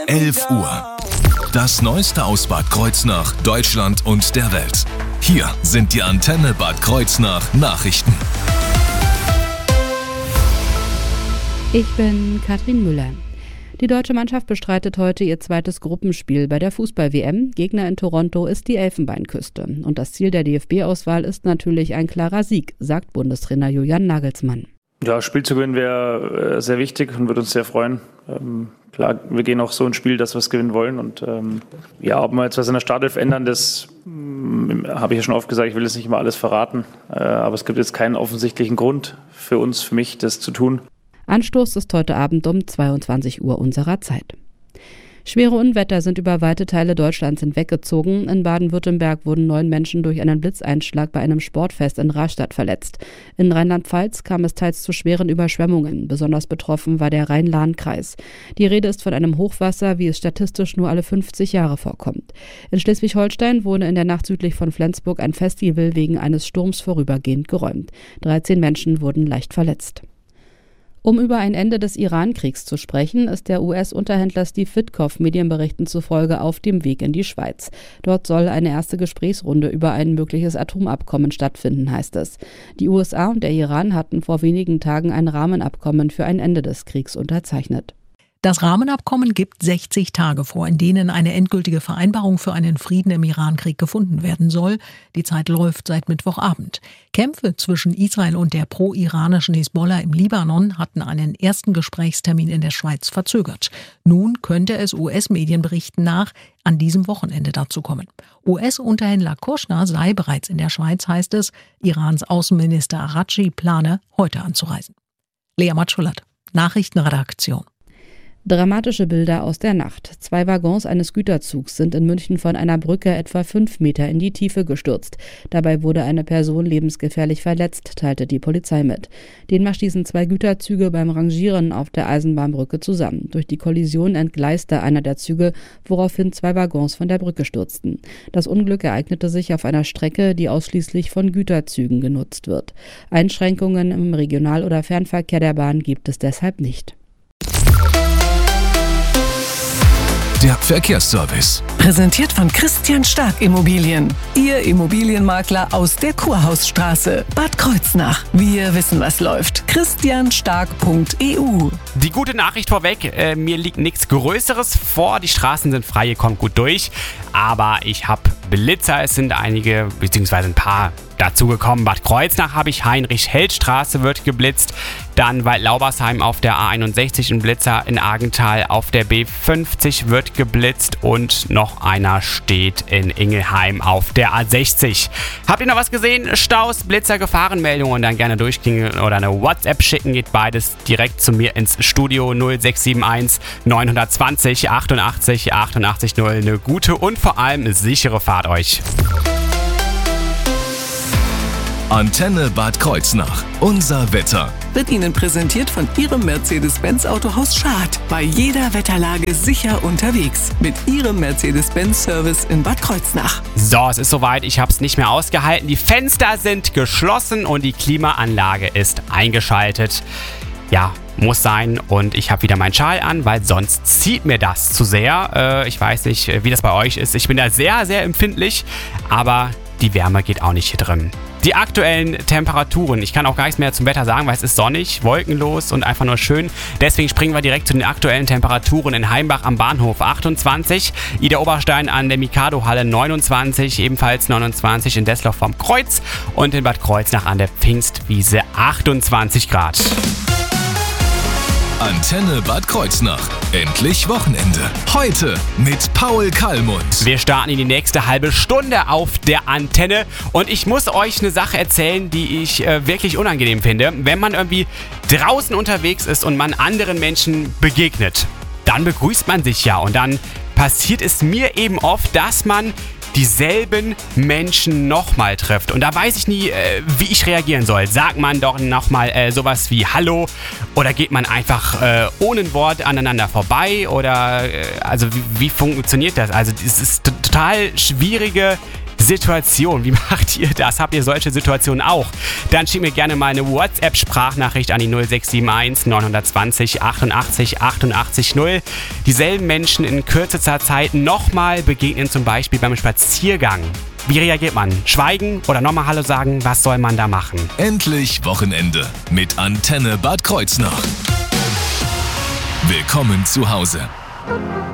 11 Uhr. Das Neueste aus Bad Kreuznach, Deutschland und der Welt. Hier sind die Antenne Bad Kreuznach Nachrichten. Ich bin Katrin Müller. Die deutsche Mannschaft bestreitet heute ihr zweites Gruppenspiel bei der Fußball-WM. Gegner in Toronto ist die Elfenbeinküste. Und das Ziel der DFB-Auswahl ist natürlich ein klarer Sieg, sagt Bundestrainer Julian Nagelsmann. Ja, Spiel zu gewinnen wäre sehr wichtig und würde uns sehr freuen. Klar, wir gehen auch so ins Spiel, dass wir es gewinnen wollen. Und ob wir jetzt was in der Startelf ändern, das habe ich ja schon oft gesagt, ich will jetzt nicht immer alles verraten. Aber es gibt jetzt keinen offensichtlichen Grund für uns, für mich, das zu tun. Anstoß ist heute Abend um 22 Uhr unserer Zeit. Schwere Unwetter sind über weite Teile Deutschlands hinweggezogen. In Baden-Württemberg wurden 9 Menschen durch einen Blitzeinschlag bei einem Sportfest in Rastatt verletzt. In Rheinland-Pfalz kam es teils zu schweren Überschwemmungen. Besonders betroffen war der Rhein-Lahn-Kreis. Die Rede ist von einem Hochwasser, wie es statistisch nur alle 50 Jahre vorkommt. In Schleswig-Holstein wurde in der Nacht südlich von Flensburg ein Festival wegen eines Sturms vorübergehend geräumt. 13 Menschen wurden leicht verletzt. Um über ein Ende des Iran-Kriegs zu sprechen, ist der US-Unterhändler Steve Witkoff Medienberichten zufolge auf dem Weg in die Schweiz. Dort soll eine erste Gesprächsrunde über ein mögliches Atomabkommen stattfinden, heißt es. Die USA und der Iran hatten vor wenigen Tagen ein Rahmenabkommen für ein Ende des Kriegs unterzeichnet. Das Rahmenabkommen gibt 60 Tage vor, in denen eine endgültige Vereinbarung für einen Frieden im Irankrieg gefunden werden soll. Die Zeit läuft seit Mittwochabend. Kämpfe zwischen Israel und der pro-iranischen Hisbollah im Libanon hatten einen ersten Gesprächstermin in der Schweiz verzögert. Nun könnte es US-Medienberichten nach an diesem Wochenende dazu kommen. US-Unterhändler Kushner sei bereits in der Schweiz, heißt es. Irans Außenminister Araghchi plane, heute anzureisen. Lea Matschulat, Nachrichtenredaktion. Dramatische Bilder aus der Nacht. 2 Waggons eines Güterzugs sind in München von einer Brücke etwa 5 Meter in die Tiefe gestürzt. Dabei wurde eine Person lebensgefährlich verletzt, teilte die Polizei mit. Demnach stießen 2 Güterzüge beim Rangieren auf der Eisenbahnbrücke zusammen. Durch die Kollision entgleiste einer der Züge, woraufhin 2 Waggons von der Brücke stürzten. Das Unglück ereignete sich auf einer Strecke, die ausschließlich von Güterzügen genutzt wird. Einschränkungen im Regional- oder Fernverkehr der Bahn gibt es deshalb nicht. Der Verkehrsservice. Präsentiert von Christian Stark Immobilien. Ihr Immobilienmakler aus der Kurhausstraße. Bad Kreuznach. Wir wissen, was läuft. christianstark.eu. Die gute Nachricht vorweg, mir liegt nichts Größeres vor. Die Straßen sind frei, ihr kommt gut durch. Aber ich habe Blitzer, es sind einige, beziehungsweise ein paar dazugekommen. Bad Kreuznach habe ich, Heinrich-Held-Straße wird geblitzt. Dann Waldlaubersheim auf der A61 ein Blitzer, in Argenthal auf der B50 wird geblitzt und noch einer steht in Ingelheim auf der A60. Habt ihr noch was gesehen? Staus, Blitzer, Gefahrenmeldungen, dann gerne durchklingen oder eine WhatsApp schicken. Geht beides direkt zu mir ins Studio 0671 920 88 88 0. Eine gute und vor allem eine sichere Fahrt euch. Antenne Bad Kreuznach. Unser Wetter. Wird Ihnen präsentiert von Ihrem Mercedes-Benz Autohaus Schad. Bei jeder Wetterlage sicher unterwegs. Mit Ihrem Mercedes-Benz-Service in Bad Kreuznach. So, es ist soweit. Ich habe es nicht mehr ausgehalten. Die Fenster sind geschlossen und die Klimaanlage ist eingeschaltet. Ja, muss sein. Und ich habe wieder meinen Schal an, weil sonst zieht mir das zu sehr. Ich weiß nicht, wie das bei euch ist. Ich bin da sehr, sehr empfindlich. Aber die Wärme geht auch nicht hier drin. Die aktuellen Temperaturen, ich kann auch gar nichts mehr zum Wetter sagen, weil es ist sonnig, wolkenlos und einfach nur schön. Deswegen springen wir direkt zu den aktuellen Temperaturen. In Heimbach am Bahnhof 28, Ida Oberstein an der Mikado-Halle 29, ebenfalls 29 in Desloch vom Kreuz und in Bad Kreuznach an der Pfingstwiese 28 Grad. Antenne Bad Kreuznach. Endlich Wochenende. Heute mit Paul Kallmund. Wir starten in die nächste halbe Stunde auf der Antenne und ich muss euch eine Sache erzählen, die ich wirklich unangenehm finde. Wenn man irgendwie draußen unterwegs ist und man anderen Menschen begegnet, dann begrüßt man sich ja und dann passiert es mir eben oft, dass man dieselben Menschen nochmal trifft. Und da weiß ich nie, wie ich reagieren soll. Sagt man doch nochmal sowas wie Hallo oder geht man einfach ohne ein Wort aneinander vorbei oder also wie funktioniert das? Also es ist total schwierige Situation. Wie macht ihr das? Habt ihr solche Situationen auch? Dann schickt mir gerne mal eine WhatsApp-Sprachnachricht an die 0671 920 88 88 0. Dieselben Menschen in kürzester Zeit nochmal begegnen, zum Beispiel beim Spaziergang. Wie reagiert man? Schweigen oder nochmal Hallo sagen? Was soll man da machen? Endlich Wochenende mit Antenne Bad Kreuznach. Willkommen zu Hause.